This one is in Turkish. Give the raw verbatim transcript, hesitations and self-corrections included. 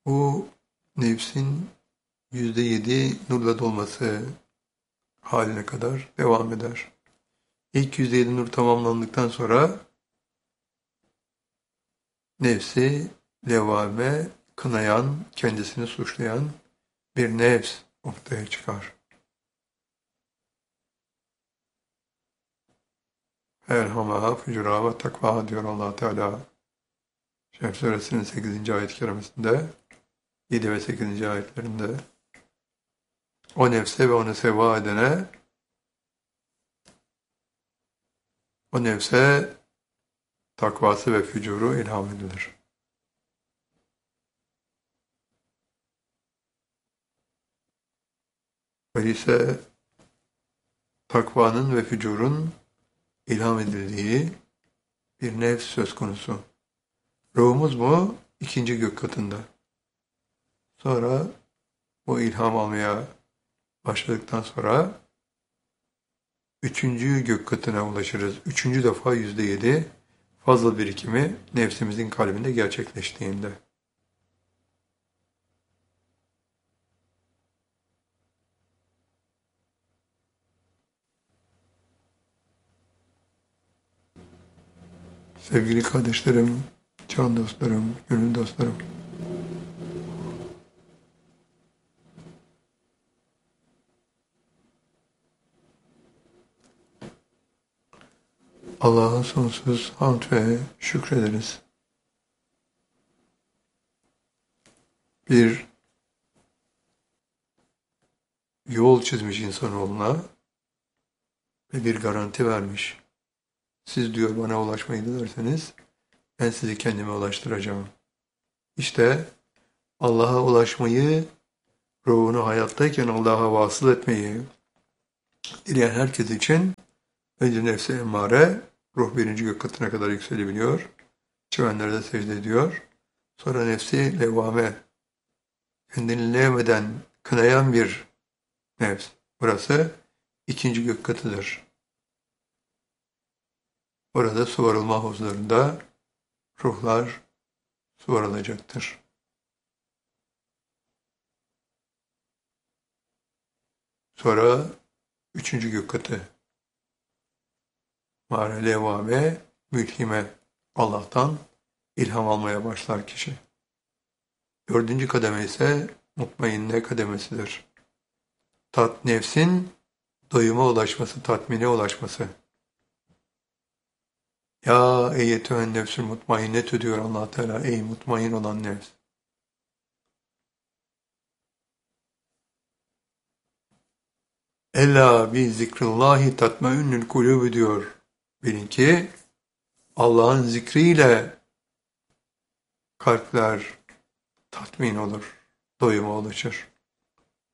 O nefsin yüzde yedi nurla dolması haline kadar devam eder. İlk yüzde yedi nur tamamlandıktan sonra nefsi levvame, kınayan, kendisini suçlayan bir nefs ortaya çıkar. Elhamaha fucura ve takva diyor Allah Teala. Şerh suresinin sekizinci ayet-i kerimesinde, yedi ve sekizinci ayetlerinde o nefse ve onu seva edene, o nefse takvası ve fücuru ilham edilir. Öyleyse takvanın ve fücurun ilham edildiği bir nefs söz konusu. Ruhumuz bu ikinci gök katında. Sonra bu ilham almaya başladıktan sonra üçüncü gök katına ulaşırız. Üçüncü defa yüzde yedi fazla birikimi nefsimizin kalbinde gerçekleştiğinde. Sevgili kardeşlerim, can dostlarım, gönül dostlarım. Allah'a sonsuz hamd ve şükrederiz. Bir yol çizmiş insanoğluna ve bir garanti vermiş. Siz diyor bana ulaşmayı dilerseniz ben sizi kendime ulaştıracağım. İşte Allah'a ulaşmayı, ruhunu hayattayken Allah'a vasıl etmeyi dileyen herkes için önce nefsi emmare, ruh birinci gök katına kadar yükselebiliyor. Çimenlerde secde ediyor. Sonra nefsi levvame, kendini levmeden kınayan bir nefs. Burası ikinci gök katıdır. Orada su varılma havuzlarında ruhlar su varılacaktır. Sonra üçüncü gök katı. Mâre levvame, mülhime. Allah'tan ilham almaya başlar kişi. Dördüncü kademe ise mutmainne kademesidir. Tat nefsin doyuma ulaşması, tatmine ulaşması. Ya eyyetühen nefsül mutmainnetü diyor Allah Teala. Ey mutmain olan nefs. Ella bi zikrillahi tatmainnül kulûbü diyor. Bilin ki Allah'ın zikriyle kalpler tatmin olur, doyuma ulaşır.